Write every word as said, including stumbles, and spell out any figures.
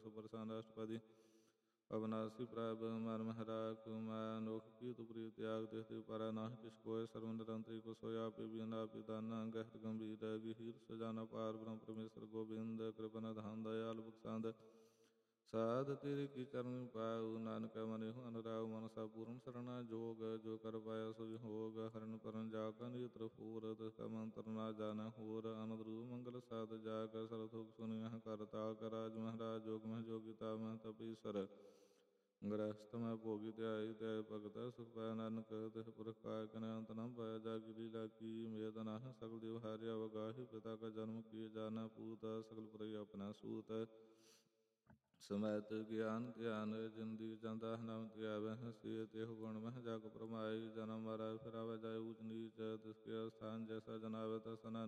ਪ੍ਰਸੰਨ ਅਸ਼ਟਪਦੀ ਅਵਨਾਸੀ ਪ੍ਰਭ ਮਨ ਮਹਰਾ ਕੁਮੈ ਅਨੋਖ ਕੀ ਤੁ ਪ੍ਰੀਤ ਤਿਆਗ ਤਿਸ ਤੇ ਪਰਾ ਨਾਹ ਕਿਸ ਕੋਇ ਸਰਵ ਨਿਰੰਤਰੀ ਕੋ ਸੋਇ ਆਪੇ ਬੀਨਾ ਪਿਦਾਨਾ ਗਹਿਤ ਗੰਭੀਰ ਗਹੀਰ ਸਜਾਨਾ ਪਾਰ ਬ੍ਰਹਮ ਪਰਮੇਸ਼ਰ ਗੋਬਿੰਦ ਕਿਰਪਨ ਧਨ ਦਇਆਲ ਬਖਸ਼ੰਦ ਸਾਧ ਤੇਰੇ ਕੀ ਚਰਨ ਪਾਉ ਨਾਨਕ ਮਨਿ ਅਨੁਰਾਗ ਮਨ ਸਭ ਪੂਰਨ ਸਰਣਾ ਜੋਗ ਜੋ ਕਰ ਪਾਇਆ ਸੋਈ ਹੋਗ ਹਰਨ ਪਰਨ ਜਾ ਕਾ ਨੇਤਰ ਫੂਰ ਤਿਸ ਕਾ ਮੰਤਰ ਨਾ ਜਾਣੈ ਹੋਰ ਅਨੰਦ ਰੂਪ ਮੰਗਲ ਸਾਧ ਜਾ ਕਰ ਸਰਥੁਖ ਸੁਨਿਆ ਕਰਤਾ ਕਰਾਜ ਮਹਾਰਾਜ ਜੋਗ ਮਹਿ ਜੋਗਿਤਾ ਮਹਿ ਤਪੀਸਰ ਗ੍ਰਸਤ ਮੈਂ ਭੋਗੀ ਧਿਆਈ ਧਿਆਇ ਭਗਤ ਸੁਖ ਪਾਇ ਨਾਨਕ ਤਿਸ ਪੁਰਖ ਕਾਇ ਕਨੈ ਅੰਤ ਨ ਪਾਇਆ ਜਾਗੀ ਲੀਲਾ ਕੀ ਮੇਦ ਨਾਹਿ ਸਗਲ ਦਿਵ ਹਾਰਿਆ ਵਗਾਹੀ ਪਿਤਾ ਕਾ ਜਨਮ ਕੀ ਜਾਣਾ ਪੂਤ ਸਗਲ ਪੁਰਖ ਆਪਣਾ ਸੂਤ ਸਮੈਤ ਗਿਆਨ ਧਿਆਨ ਜਿੰਦੀ ਜਾਂਦਾ ਨਾਮ ਧਿਆਵਹਿ ਸੇ ਤਿਹੁ ਗੁਣ ਮਹਿ ਜਗ ਪ੍ਰਮਾਈ ਜਨਮ ਮਰੈ ਫਿਰਾਵੈ ਜਾਇ ਊਚ ਨੀਚ ਤਿਸ ਕੇ ਅਸਥਾਨ ਜੈਸਾ ਜਨਾਵੈ ਤੈਸਾ ਨਾਨਕ